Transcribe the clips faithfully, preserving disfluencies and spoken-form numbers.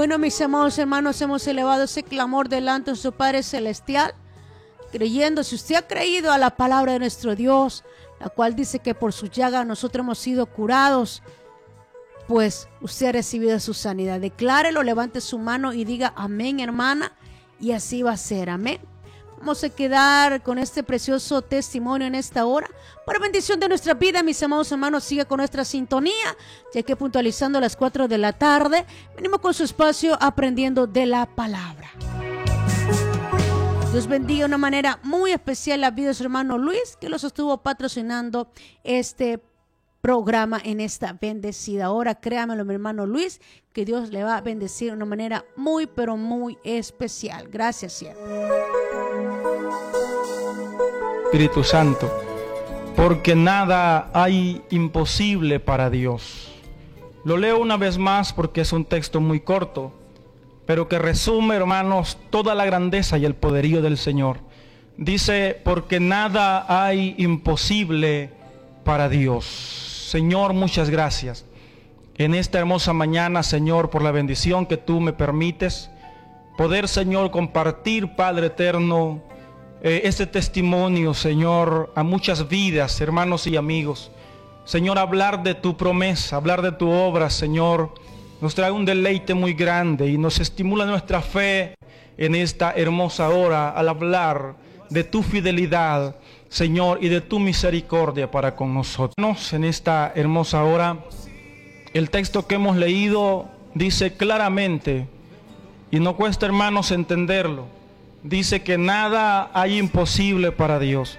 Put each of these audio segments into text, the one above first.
Bueno, mis amados hermanos, hemos elevado ese clamor delante de su Padre Celestial, creyendo, si usted ha creído a la palabra de nuestro Dios, la cual dice que por su llaga nosotros hemos sido curados, pues usted ha recibido su sanidad. Declárelo, levante su mano y diga amén, hermana, y así va a ser, amén. Vamos a quedar con este precioso testimonio en esta hora. Para bendición de nuestra vida, mis amados hermanos, siga con nuestra sintonía, ya que puntualizando a las cuatro de la tarde, venimos con su espacio aprendiendo de la palabra. Dios bendiga de una manera muy especial la vida de su hermano Luis, que los estuvo patrocinando este programa en esta bendecida hora. Créamelo, mi hermano Luis, que Dios le va a bendecir de una manera muy, pero muy especial. Gracias, siempre. Espíritu Santo, porque nada hay imposible para Dios. Lo leo una vez más porque es un texto muy corto, pero que resume, hermanos, toda la grandeza y el poderío del Señor. Dice, porque nada hay imposible para Dios. Señor, muchas gracias en esta hermosa mañana, Señor, por la bendición que tú me permites poder, Señor, compartir, Padre eterno, eh, este testimonio, Señor, a muchas vidas, hermanos y amigos. Señor, hablar de tu promesa, hablar de tu obra, Señor, nos trae un deleite muy grande y nos estimula nuestra fe en esta hermosa hora al hablar de tu fidelidad, Señor, y de tu misericordia para con nosotros. En esta hermosa hora, el texto que hemos leído dice claramente, y no cuesta, hermanos, entenderlo, dice que nada hay imposible para Dios.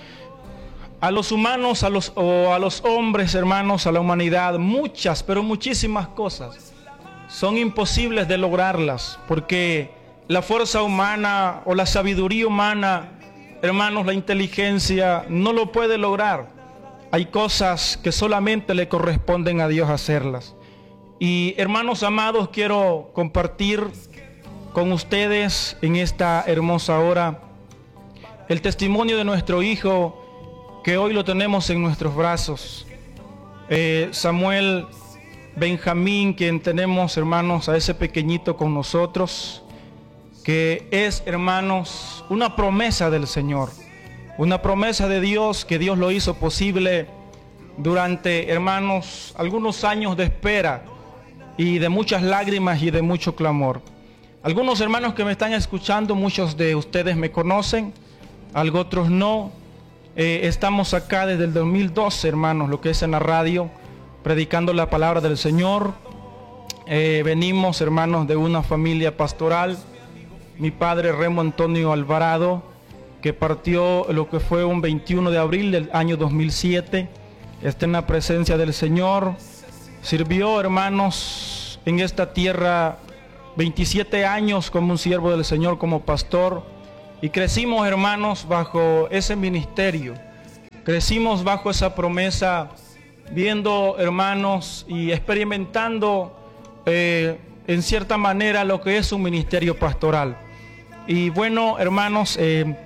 A los humanos, a los, o a los hombres, hermanos, a la humanidad, muchas, pero muchísimas cosas son imposibles de lograrlas, porque la fuerza humana o la sabiduría humana, hermanos, la inteligencia no lo puede lograr. Hay cosas que solamente le corresponden a Dios hacerlas. Y hermanos amados, quiero compartir con ustedes en esta hermosa hora el testimonio de nuestro hijo, que hoy lo tenemos en nuestros brazos, eh, Samuel Benjamín, quien tenemos, hermanos, a ese pequeñito con nosotros, que es, hermanos, una promesa del Señor, una promesa de Dios, que Dios lo hizo posible durante, hermanos, algunos años de espera y de muchas lágrimas y de mucho clamor. Algunos hermanos que me están escuchando, muchos de ustedes me conocen, algo otros no. Eh, estamos acá desde el dos mil doce, hermanos, lo que es en la radio, predicando la palabra del Señor. Eh, venimos, hermanos, de una familia pastoral. Mi padre Remo Antonio Alvarado, que partió lo que fue un veintiuno de abril del año dos mil siete, está en la presencia del Señor. Sirvió, hermanos, en esta tierra veintisiete años como un siervo del Señor, como pastor, y crecimos, hermanos, bajo ese ministerio, crecimos bajo esa promesa, viendo, hermanos, y experimentando eh, en cierta manera lo que es un ministerio pastoral. Y bueno, hermanos, eh,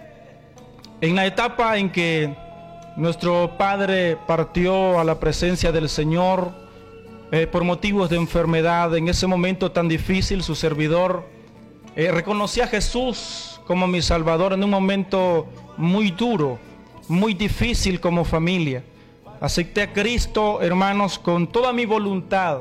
en la etapa en que nuestro padre partió a la presencia del Señor, Eh, por motivos de enfermedad, en ese momento tan difícil, su servidor eh, reconocí a Jesús como mi Salvador en un momento muy duro, muy difícil como familia. Acepté a Cristo, hermanos, con toda mi voluntad,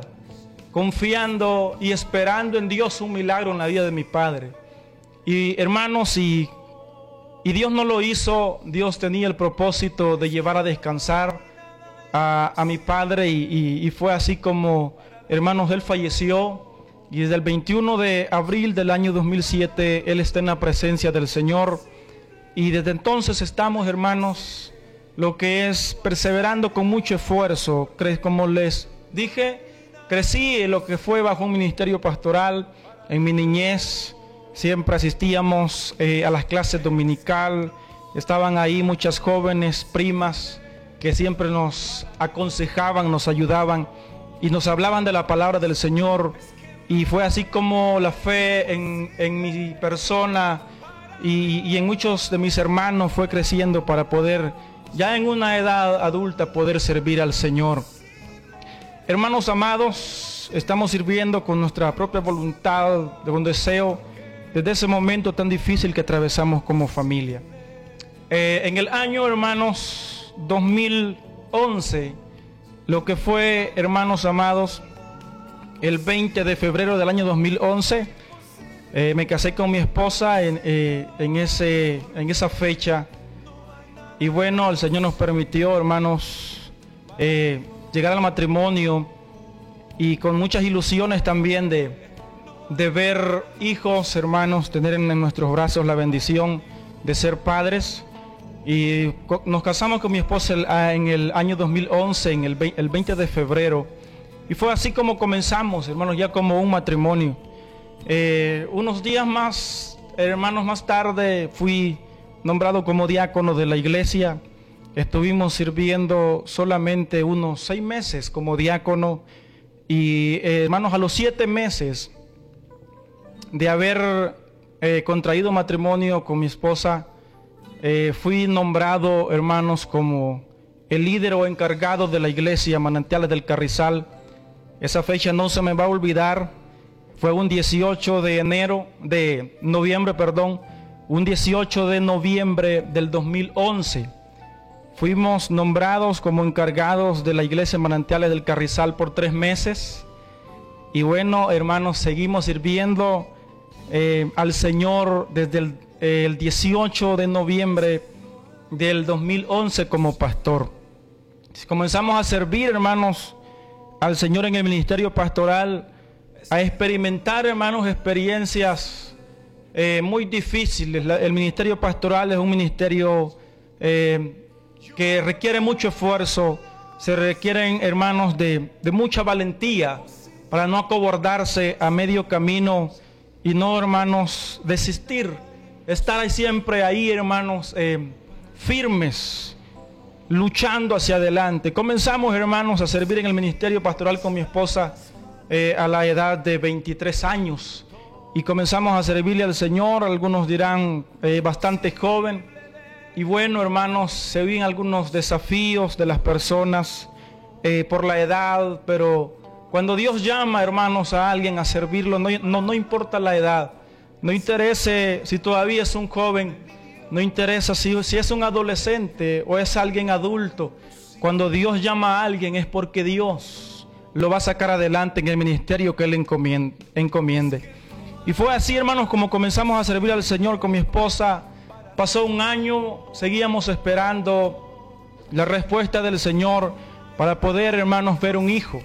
confiando y esperando en Dios un milagro en la vida de mi padre. Y hermanos, y, y Dios no lo hizo. Dios tenía el propósito de llevar a descansar A, a mi padre y, y, y fue así como, hermanos, él falleció, y desde el veintiuno de abril del año dos mil siete él está en la presencia del Señor, y desde entonces estamos, hermanos, lo que es perseverando con mucho esfuerzo. Como les dije, crecí en lo que fue bajo un ministerio pastoral. En mi niñez siempre asistíamos eh, a las clases dominical, estaban ahí muchas jóvenes primas que siempre nos aconsejaban, nos ayudaban y nos hablaban de la palabra del Señor. Y fue así como la fe en, en mi persona y, y en muchos de mis hermanos fue creciendo para poder, ya en una edad adulta, poder servir al Señor. hermanos amados, estamos sirviendo con nuestra propia voluntad, de un deseo, desde ese momento tan difícil que atravesamos como familia. Eh, en el año, hermanos, dos mil once, lo que fue, hermanos amados, el veinte de febrero del año dos mil once, eh, me casé con mi esposa en, eh, en, ese, en esa fecha. Y bueno, el Señor nos permitió, hermanos, eh, llegar al matrimonio y con muchas ilusiones también de, de ver hijos, hermanos, tener en, en nuestros brazos la bendición de ser padres. Y nos casamos con mi esposa el, en el año dos mil once, en el, el veinte de febrero. Y fue así como comenzamos, hermanos, ya como un matrimonio. Eh, unos días más, hermanos, más tarde fui nombrado como diácono de la iglesia. Estuvimos sirviendo solamente unos seis meses como diácono. Y eh, hermanos, a los siete meses de haber eh, contraído matrimonio con mi esposa, eh, fui nombrado, hermanos, como el líder o encargado de la iglesia Manantiales del Carrizal. Esa fecha no se me va a olvidar. Fue un dieciocho de enero, de noviembre, perdón, un dieciocho de noviembre del dos mil once. Fuimos nombrados como encargados de la iglesia Manantiales del Carrizal por tres meses. Y bueno, hermanos, seguimos sirviendo eh, al Señor desde el, eh, el dieciocho de noviembre del dos mil once como pastor. Comenzamos a servir, hermanos, al Señor en el ministerio pastoral, a experimentar, hermanos, experiencias eh, muy difíciles. La, el ministerio pastoral es un ministerio eh, que requiere mucho esfuerzo, se requieren, hermanos, de, de mucha valentía para no acobardarse a medio camino y no, hermanos, desistir, estar ahí siempre ahí, hermanos, eh, firmes, luchando hacia adelante. Comenzamos, hermanos, a servir en el ministerio pastoral con mi esposa eh, a la edad de veintitrés años y comenzamos a servirle al Señor. Algunos dirán eh, bastante joven. Y bueno, hermanos, se viven algunos desafíos de las personas eh, por la edad, pero cuando Dios llama, hermanos, a alguien a servirlo, no, no, no importa la edad, no interesa si todavía es un joven, no interesa si, si es un adolescente o es alguien adulto. Cuando Dios llama a alguien es porque Dios lo va a sacar adelante en el ministerio que Él encomiende. encomiende. Y fue así, hermanos, como comenzamos a servir al Señor con mi esposa. Pasó un año, seguíamos esperando la respuesta del Señor para poder, hermanos, ver un hijo.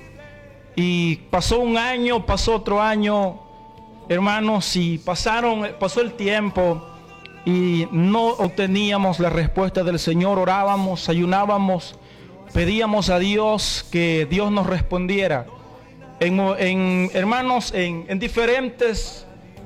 Y pasó un año, pasó otro año, hermanos, y pasaron, pasó el tiempo y no obteníamos la respuesta del Señor. Orábamos, ayunábamos, pedíamos a Dios que Dios nos respondiera. En, en hermanos, en, en diferentes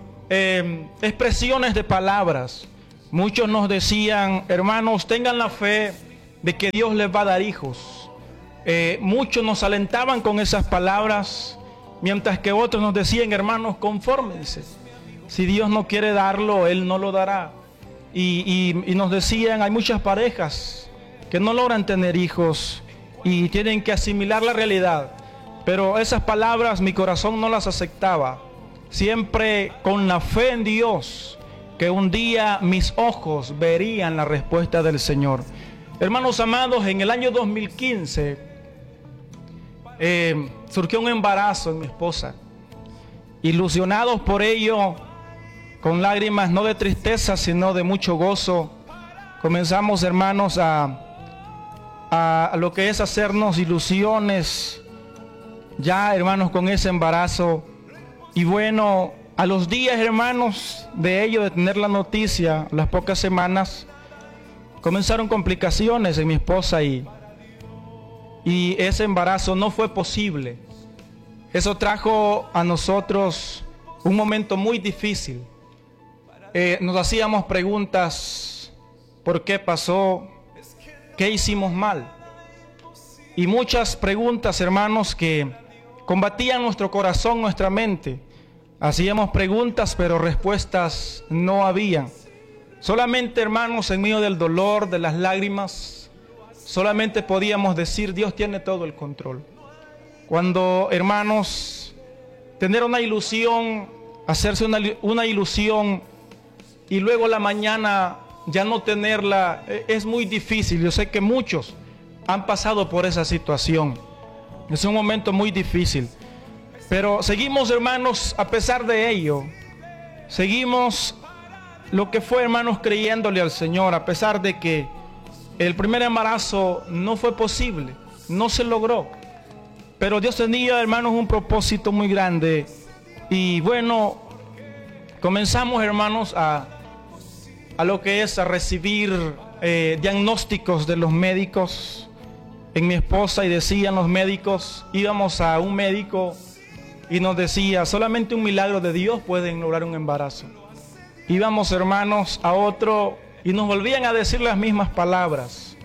eh, expresiones de palabras. Muchos nos decían, hermanos, tengan la fe de que Dios les va a dar hijos. Eh, muchos nos alentaban con esas palabras, mientras que otros nos decían, hermanos, confórmense. Si Dios no quiere darlo, Él no lo dará. Y, y, y nos decían, hay muchas parejas que no logran tener hijos y tienen que asimilar la realidad. Pero esas palabras mi corazón no las aceptaba. Siempre con la fe en Dios, que un día mis ojos verían la respuesta del Señor. Hermanos amados, en el año dos mil quince eh, surgió un embarazo en mi esposa. Ilusionados por ello, con lágrimas no de tristeza, sino de mucho gozo, comenzamos, hermanos, a, a, a lo que es hacernos ilusiones, ya, hermanos, con ese embarazo. Y bueno, a los días, hermanos, de ello, de tener la noticia, las pocas semanas, comenzaron complicaciones en mi esposa y, y ese embarazo no fue posible. Eso trajo a nosotros un momento muy difícil. Eh, nos hacíamos preguntas, ¿por qué pasó? ¿Qué hicimos mal? Y muchas preguntas, hermanos, que combatían nuestro corazón, nuestra mente. Hacíamos preguntas, pero respuestas no había. Solamente, hermanos, en medio del dolor, de las lágrimas, solamente podíamos decir, Dios tiene todo el control. Cuando, hermanos, tener una ilusión, hacerse una, una ilusión y luego la mañana ya no tenerla, es muy difícil. Yo sé que muchos han pasado por esa situación. Es un momento muy difícil. Pero seguimos, hermanos, a pesar de ello. Seguimos lo que fue, hermanos, creyéndole al Señor, a pesar de que el primer embarazo no fue posible, no se logró. Pero Dios tenía, hermanos, un propósito muy grande. Y bueno, comenzamos, hermanos, a, a lo que es a recibir eh, diagnósticos de los médicos en mi esposa, y decían los médicos, íbamos a un médico y nos decía, solamente un milagro de Dios puede lograr un embarazo. Íbamos, hermanos, a otro y nos volvían a decir las mismas palabras.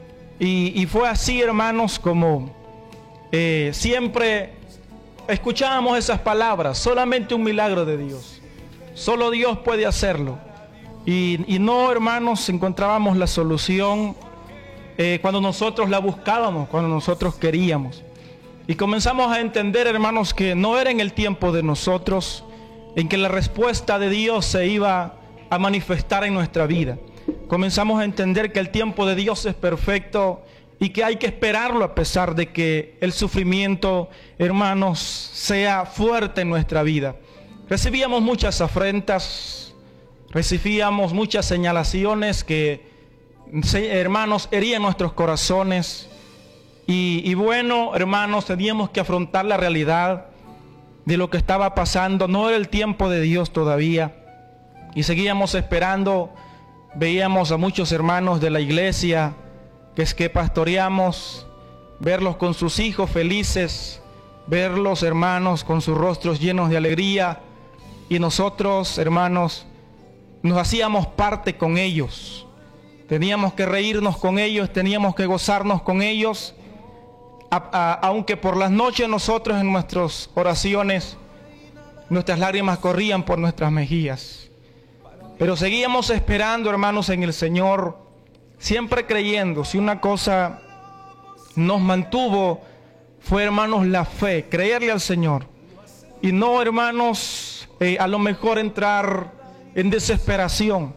Y, y fue así, hermanos, como eh, siempre escuchábamos esas palabras, solamente un milagro de Dios. Solo Dios puede hacerlo. Y, y no, hermanos, encontrábamos la solución eh, cuando nosotros la buscábamos, cuando nosotros queríamos. Y comenzamos a entender, hermanos, que no era en el tiempo de nosotros en que la respuesta de Dios se iba a manifestar en nuestra vida. Comenzamos a entender que el tiempo de Dios es perfecto y que hay que esperarlo a pesar de que el sufrimiento, hermanos, sea fuerte en nuestra vida. Recibíamos muchas afrentas, recibíamos muchas señalaciones que, hermanos, herían nuestros corazones. Y, y bueno, hermanos, teníamos que afrontar la realidad de lo que estaba pasando. No era el tiempo de Dios todavía. Y seguíamos esperando. Veíamos a muchos hermanos de la iglesia que es que pastoreamos, verlos con sus hijos felices, verlos, hermanos, con sus rostros llenos de alegría. Y nosotros, hermanos, nos hacíamos parte con ellos. Teníamos que reírnos con ellos, teníamos que gozarnos con ellos. A, a, aunque por las noches nosotros en nuestras oraciones nuestras lágrimas corrían por nuestras mejillas, pero seguíamos esperando, hermanos, en el Señor, siempre creyendo. Si una cosa nos mantuvo fue, hermanos, la fe, creerle al Señor, y no, hermanos, eh, a lo mejor entrar en desesperación,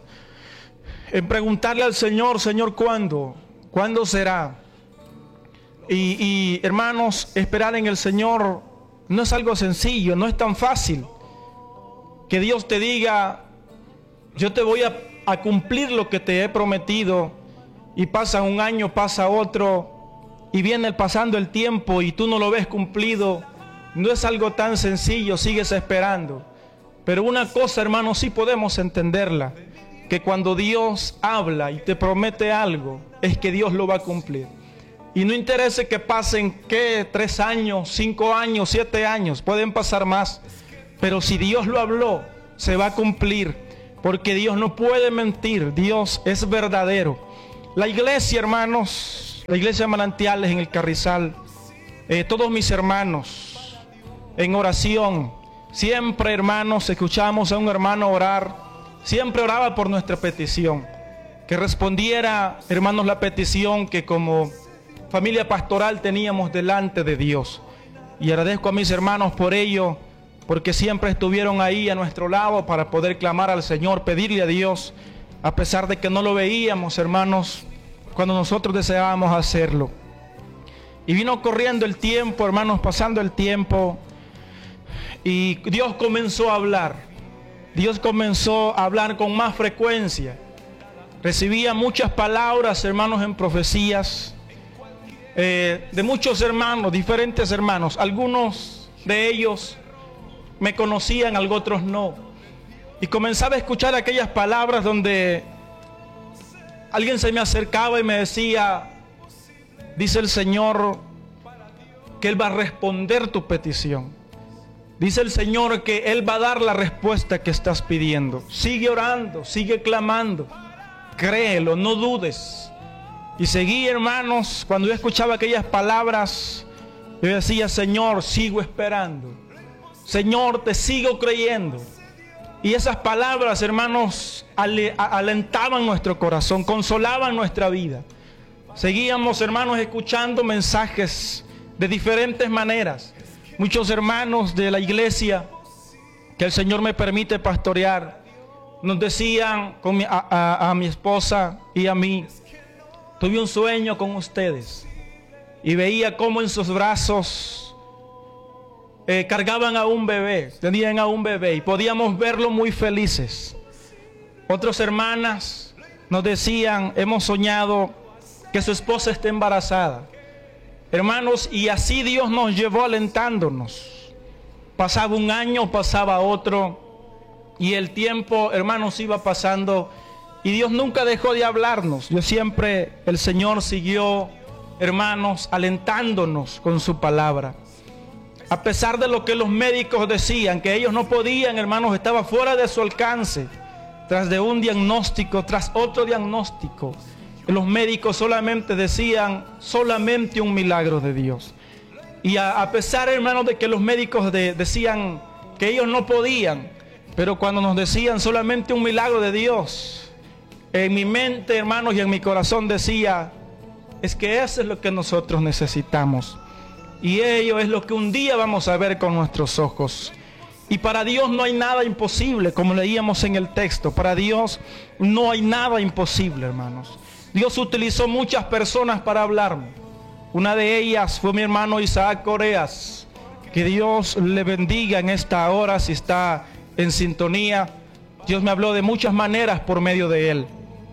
en preguntarle al Señor, Señor, ¿cuándo? ¿Cuándo será? Y, y hermanos, esperar en el Señor no es algo sencillo, no es tan fácil. Que Dios te diga, yo te voy a, a cumplir lo que te he prometido, y pasa un año, pasa otro, y viene pasando el tiempo y tú no lo ves cumplido. No es algo tan sencillo, sigues esperando. Pero una cosa, hermanos, sí podemos entenderla, que cuando Dios habla y te promete algo, es que Dios lo va a cumplir. Y no interesa que pasen, ¿qué? Tres años, cinco años, siete años, pueden pasar más. Pero si Dios lo habló, se va a cumplir, porque Dios no puede mentir, Dios es verdadero. La iglesia, hermanos, la iglesia de Manantiales en el Carrizal, eh, todos mis hermanos, en oración, siempre, hermanos, escuchamos a un hermano orar, siempre oraba por nuestra petición, que respondiera, hermanos, la petición que como familia pastoral teníamos delante de Dios. Y agradezco a mis hermanos por ello, porque siempre estuvieron ahí a nuestro lado para poder clamar al Señor, pedirle a Dios, a pesar de que no lo veíamos, hermanos, cuando nosotros deseábamos hacerlo. Y vino corriendo el tiempo, hermanos, pasando el tiempo, y Dios comenzó a hablar. Dios comenzó a hablar con más frecuencia. Recibía muchas palabras, hermanos, en profecías, Eh, de muchos hermanos, diferentes hermanos. Algunos de ellos me conocían, algunos otros no. Y comenzaba a escuchar aquellas palabras donde alguien se me acercaba y me decía, dice el Señor que Él va a responder tu petición. Dice el Señor que Él va a dar la respuesta que estás pidiendo. Sigue orando, sigue clamando, créelo, no dudes. Y seguí, hermanos, cuando yo escuchaba aquellas palabras, yo decía, Señor, sigo esperando. Señor, te sigo creyendo. Y esas palabras, hermanos, alentaban nuestro corazón, consolaban nuestra vida. Seguíamos, hermanos, escuchando mensajes de diferentes maneras. Muchos hermanos de la iglesia que el Señor me permite pastorear nos decían con mi, a, a, a mi esposa y a mí: tuve un sueño con ustedes y veía cómo en sus brazos eh, cargaban a un bebé, tenían a un bebé y podíamos verlo muy felices. Otras hermanas nos decían: hemos soñado que su esposa esté embarazada. Hermanos, y así Dios nos llevó alentándonos. Pasaba un año, pasaba otro, y el tiempo, hermanos, iba pasando, y Dios nunca dejó de hablarnos. Yo siempre, el Señor siguió, hermanos, alentándonos con su palabra. A pesar de lo que los médicos decían, que ellos no podían, hermanos, estaba fuera de su alcance. Tras de un diagnóstico, tras otro diagnóstico, los médicos solamente decían: solamente un milagro de Dios. Y a, a pesar, hermanos, de que los médicos de, decían que ellos no podían, pero cuando nos decían solamente un milagro de Dios, en mi mente, hermanos, y en mi corazón decía: es que eso es lo que nosotros necesitamos. Y ello es lo que un día vamos a ver con nuestros ojos. Y para Dios no hay nada imposible, como leíamos en el texto. Para Dios no hay nada imposible, hermanos. Dios utilizó muchas personas para hablarme. Una de ellas fue mi hermano Isaac Coreas. Que Dios le bendiga en esta hora, si está en sintonía. Dios me habló de muchas maneras por medio de él.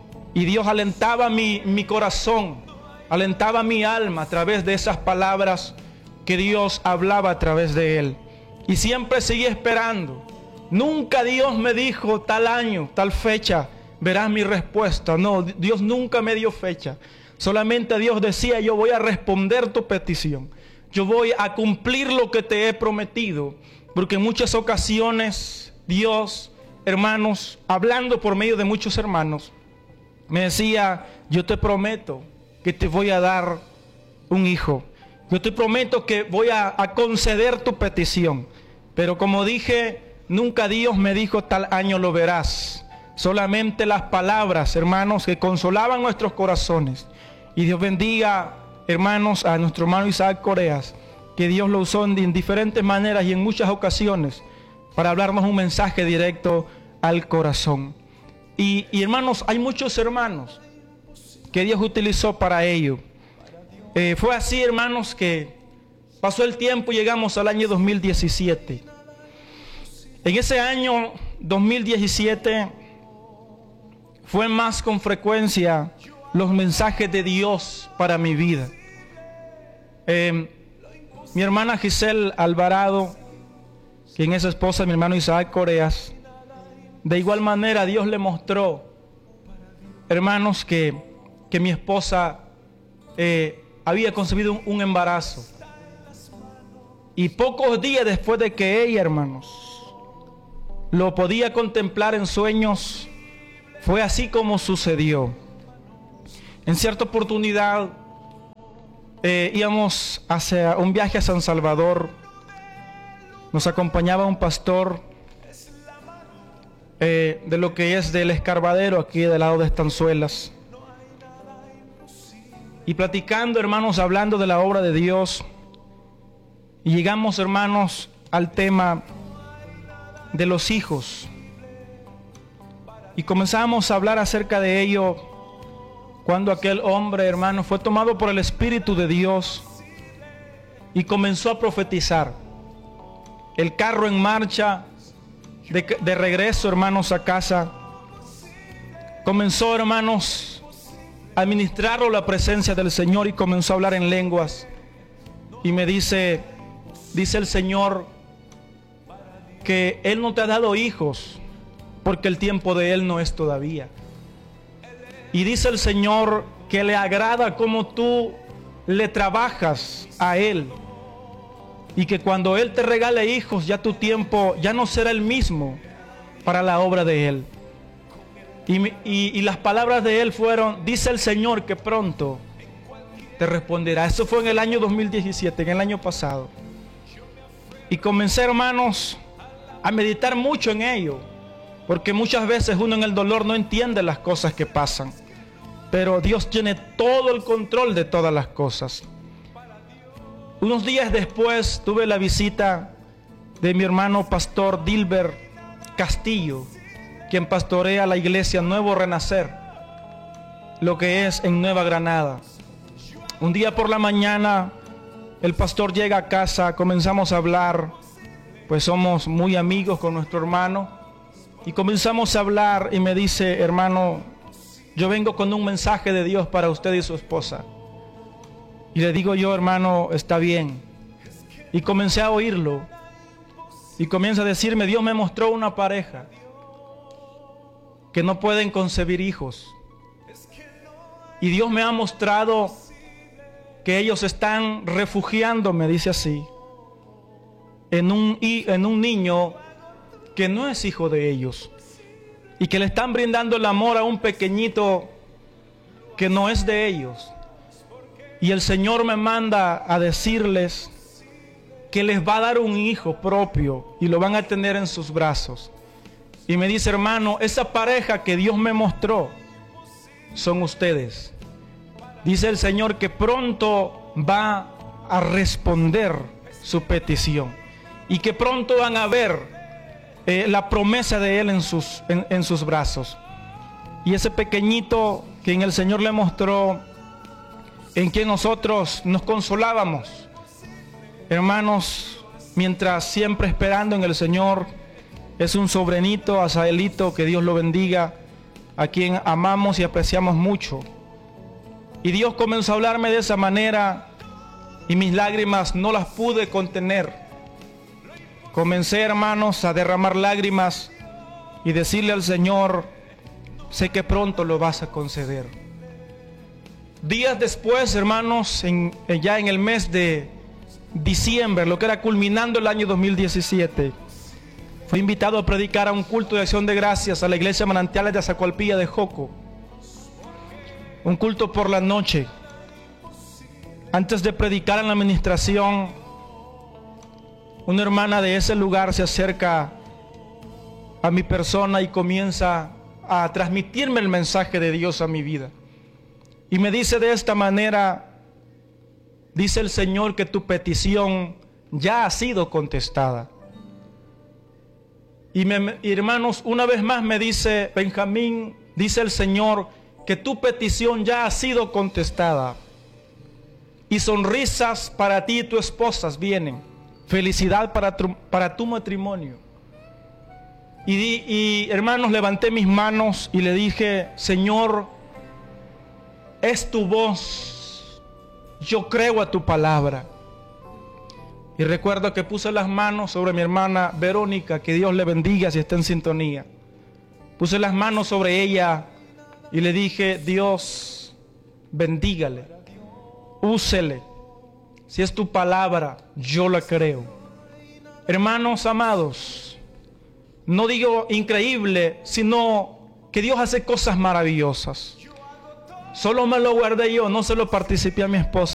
Y Dios alentaba mi, mi corazón, alentaba mi alma a través de esas palabras que Dios hablaba a través de él. Y siempre seguí esperando. Nunca Dios me dijo: tal año, tal fecha, verás mi respuesta. No, Dios nunca me dio fecha. Solamente Dios decía: yo voy a responder tu petición. Yo voy a cumplir lo que te he prometido. Porque en muchas ocasiones Dios, hermanos, hablando por medio de muchos hermanos, me decía: yo te prometo que te voy a dar un hijo. Yo te prometo que voy a, a conceder tu petición. Pero como dije, nunca Dios me dijo: tal año lo verás. Solamente las palabras, hermanos, que consolaban nuestros corazones. Y Dios bendiga, hermanos, a nuestro hermano Isaac Coreas, que Dios lo usó en diferentes maneras y en muchas ocasiones para hablarnos un mensaje directo al corazón. Y, y hermanos, hay muchos hermanos que Dios utilizó para ello. Eh, fue así, hermanos, que pasó el tiempo y llegamos al año dos mil diecisiete. En ese año dos mil diecisiete fue más con frecuencia los mensajes de Dios para mi vida. Eh, mi hermana Giselle Alvarado, quien es esposa de mi hermano Isaac Coreas, de igual manera Dios le mostró, hermanos, que, que mi esposa eh, había concebido un, un embarazo. Y pocos días después de que ella, hermanos, lo podía contemplar en sueños, fue así como sucedió. En cierta oportunidad eh, íbamos hacia un viaje a San Salvador. Nos acompañaba un pastor eh, de lo que es del Escarbadero, aquí del lado de Estanzuelas. Y platicando, hermanos, hablando de la obra de Dios. Y llegamos, hermanos, al tema de los hijos. Y comenzamos a hablar acerca de ello cuando aquel hombre, hermano, fue tomado por el Espíritu de Dios y comenzó a profetizar. El carro en marcha, de, de regreso, hermanos, a casa, comenzó, hermanos, a administrarlo la presencia del Señor y comenzó a hablar en lenguas. Y me dice, dice el Señor, que Él no te ha dado hijos porque el tiempo de Él no es todavía. Y dice el Señor que le agrada como tú le trabajas a Él, y que cuando Él te regale hijos, ya tu tiempo ya no será el mismo para la obra de Él. Y, y, y las palabras de Él fueron: dice el Señor que pronto te responderá. Eso fue en el año dos mil diecisiete, en el año pasado. Y comencé, hermanos, a meditar mucho en ello, porque muchas veces uno en el dolor no entiende las cosas que pasan, pero Dios tiene todo el control de todas las cosas. Unos días después tuve la visita de mi hermano pastor Dilber Castillo, quien pastorea la iglesia Nuevo Renacer, lo que es en Nueva Granada. Un día por la mañana el pastor llega a casa, comenzamos a hablar, pues somos muy amigos con nuestro hermano, y comenzamos a hablar y me dice: hermano, yo vengo con un mensaje de Dios para usted y su esposa. Y le digo yo: hermano, está bien. Y comencé a oírlo. Y comienza a decirme: Dios me mostró una pareja que no pueden concebir hijos. Y Dios me ha mostrado que ellos están refugiando, me dice así, en un, en un niño que no es hijo de ellos. Y que le están brindando el amor a un pequeñito que no es de ellos. Y el Señor me manda a decirles que les va a dar un hijo propio y lo van a tener en sus brazos. Y me dice: hermano, esa pareja que Dios me mostró son ustedes. Dice el Señor que pronto va a responder su petición y que pronto van a ver eh, la promesa de Él en sus, en, en sus brazos. Y ese pequeñito que en el Señor le mostró, en quien nosotros nos consolábamos, hermanos, mientras siempre esperando en el Señor, es un sobrinito, Azaelito, que Dios lo bendiga, a quien amamos y apreciamos mucho. Y Dios comenzó a hablarme de esa manera y mis lágrimas no las pude contener. Comencé, hermanos, a derramar lágrimas y decirle al Señor: sé que pronto lo vas a conceder. Días después, hermanos, en, ya en el mes de diciembre, lo que era culminando el año dos mil diecisiete, fui invitado a predicar a un culto de acción de gracias a la iglesia Manantiales de Azacualpilla de Joco. Un culto por la noche. Antes de predicar en la administración, una hermana de ese lugar se acerca a mi persona y comienza a transmitirme el mensaje de Dios a mi vida. Y me dice de esta manera: dice el Señor que tu petición ya ha sido contestada. Y, me, y hermanos, una vez más me dice: Benjamín, dice el Señor que tu petición ya ha sido contestada. Y sonrisas para ti y tu esposa vienen. Felicidad para tu, para tu matrimonio. Y, y hermanos, levanté mis manos y le dije: Señor, es tu voz, yo creo a tu palabra. Y recuerdo que puse las manos sobre mi hermana Verónica, que Dios le bendiga si está en sintonía. Puse las manos sobre ella y le dije: Dios, bendígale, úsele. Si es tu palabra, yo la creo. Hermanos amados, no digo increíble, sino que Dios hace cosas maravillosas. Solo me lo guardé yo, no se lo participé a mi esposa.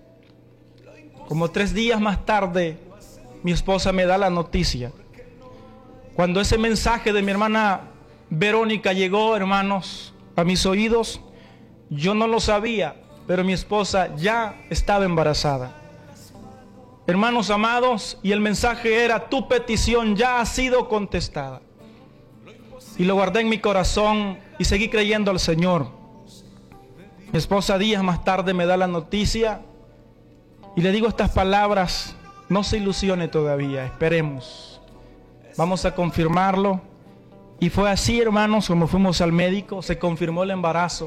Como tres días más tarde, mi esposa me da la noticia. Cuando ese mensaje de mi hermana Verónica llegó, hermanos, a mis oídos, yo no lo sabía, pero mi esposa ya estaba embarazada. Hermanos amados, y el mensaje era: tu petición ya ha sido contestada. Y lo guardé en mi corazón y seguí creyendo al Señor. Mi esposa días más tarde me da la noticia y le digo estas palabras: no se ilusione todavía, esperemos, vamos a confirmarlo. Y fue así, hermanos, como fuimos al médico, se confirmó el embarazo.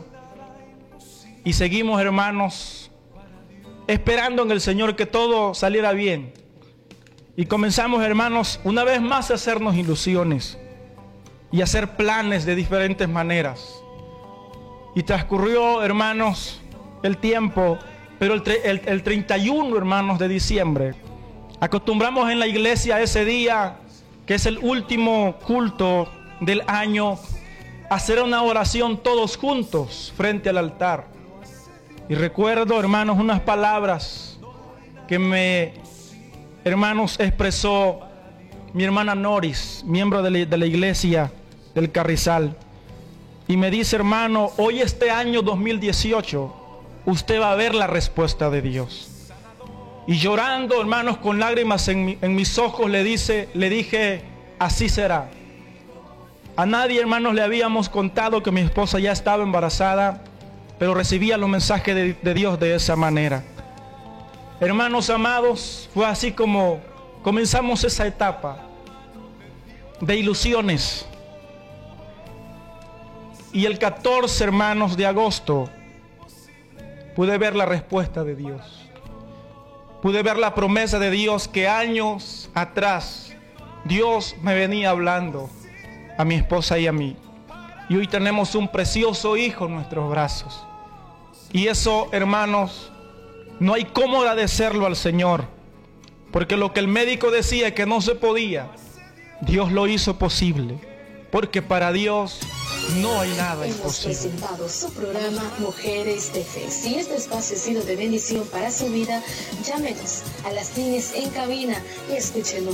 Y seguimos, hermanos, esperando en el Señor que todo saliera bien. Y comenzamos, hermanos, una vez más a hacernos ilusiones y hacer planes de diferentes maneras. Y transcurrió, hermanos, el tiempo, pero el, el, el treinta y uno, hermanos, de diciembre, acostumbramos en la iglesia ese día, que es el último culto del año, a hacer una oración todos juntos frente al altar. Y recuerdo, hermanos, unas palabras que me, hermanos, expresó mi hermana Noris, miembro de la, de la iglesia del Carrizal. Y me dice: hermano, hoy este año dos mil dieciocho, usted va a ver la respuesta de Dios. Y llorando, hermanos, con lágrimas en, mi, en mis ojos, le, dice, le dije, así será. A nadie, hermanos, le habíamos contado que mi esposa ya estaba embarazada, pero recibía los mensajes de, de Dios de esa manera. Hermanos amados, fue así como comenzamos esa etapa de ilusiones. Y el catorce, hermanos, de agosto, pude ver la respuesta de Dios. Pude ver la promesa de Dios que años atrás Dios me venía hablando a mi esposa y a mí. Y hoy tenemos un precioso hijo en nuestros brazos. Y eso, hermanos, no hay cómo agradecerlo al Señor. Porque lo que el médico decía que no se podía, Dios lo hizo posible. Porque para Dios no hay nada imposible. Hemos presentado su programa Mujeres de Fe. Si este espacio ha sido de bendición para su vida, llámenos a las líneas en cabina y escúchenos.